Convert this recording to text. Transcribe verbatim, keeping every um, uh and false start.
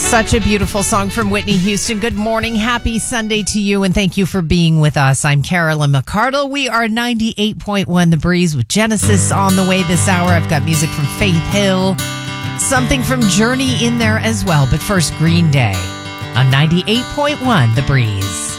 Such a beautiful song from Whitney Houston. Good morning. Happy Sunday to you, and thank you for being with us. I'm Carolyn McCardle. We are ninety-eight point one The Breeze with Genesis on the way this hour. I've got music from Faith Hill, something from Journey in there as well. But first, Green Day on ninety-eight point one The Breeze.